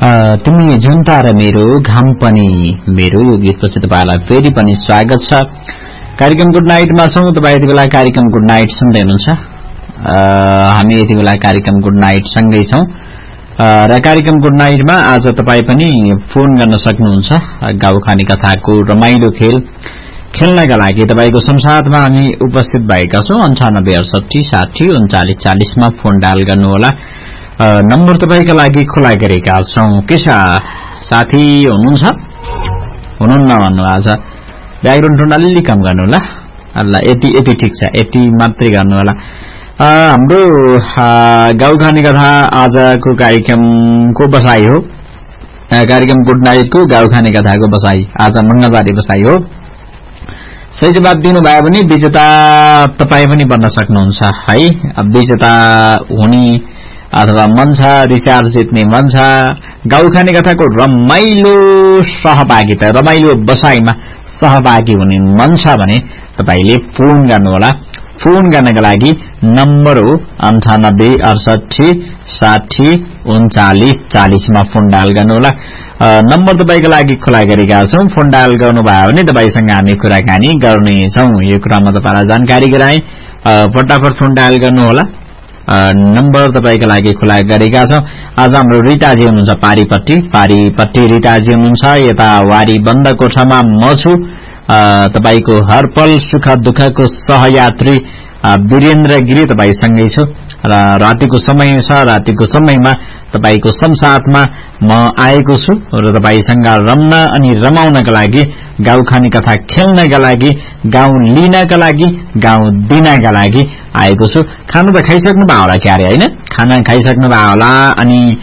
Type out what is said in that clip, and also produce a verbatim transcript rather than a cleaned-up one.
तिमी जुन तारा मेरो घाम पनि मेरो यो गीतपछि तपाईलाई फेरि पनि स्वागत छ। कार्यक्रम गुड नाइटमा छौं। तपाई यति बेला कार्यक्रम गुड नाइट सुन्दै हुनुहुन्छ। हामी यति बेला कार्यक्रम गुड नाइट सँगै छौं र कार्यक्रम गुड नाइटमा आज तपाई पनि फोन गर्न सक्नुहुन्छ। गाउँखानी कथाको रमाइलो खेल खेल्नका लागि तपाईको संसारमा हामी उपस्थित भएका छौं। अन्ठानब्बे अडसठी साठी उन्चालीस चालीस मा फोन डायल गर्नुहोला। नम्बर तपाईका लागि खुला गरेका छौं। के छ साथी हुनुहुन्छ? हुनुहुन्न भन्नु आज ब्याकग्राउन्ड टोन अलि कम गर्नु होला। अल्ला यति यति ठीक छ, यति मात्रै गर्नु होला। हाम्रो गाउँखानी कथा आजको कार्यक्रमको बसाई हो। कार्यक्रम गुड नाइटको गाउँखानी कथाको बसाई आज मंगलबारे बसाई हो। सही जवाब दिनुभयो भने विजेता तपाई पनि बन्न सक्नुहुन्छ है। विजेता हुने अथवा मन छ, रिचार्ज जित्ने मन छ, गाउँखानी कथाको रमाइलो सहभागिता रमाइलो बसाईमा सहभागी हुने मन छ भने तपाईले फोन गर्नुहोला। फोन गर्नका लागि नम्बर हो अन्ठानब्बे अडसठी साठी उन्चालीस चालीस मा फोन डायल गर्नुहोला। नम्बर तपाईका लागि खुला गरेका छौं। फोन डायल गर्नुभयो भने तपाईसँग हामी कुराकानी गर्नेछौं। यो कुरामा तपाईलाई जानकारी गराए। फटाफट फोन डायल गर्नुहोला। नम्बर तपाईका लागि खुला गरेका छौं। आज हाम्रो रिताजी हुनुहुन्छ पारीपट्टि पारीपट्टि रिताजी हुनुहुन्छ। यता वारी बन्द कोठामा म छु। तपाईको हरपल सुख दुःखको सहयात्री वीरेन्द्र गिरी तपाईसँगै छु र रातिको समय छ। रातिको समयमा तपाईको संसारमा म आएको छु र तपाईसँग रम्न अनि रमाउनका लागि गाउँखानी कथा खेल्नका लागि गाउँ लिनका लागि गाउँ दिनका लागि आएको छु। खाना त खाइसक्नु भयो होला क्यारे हैन? खाना खाइसक्नु भयो होला अनि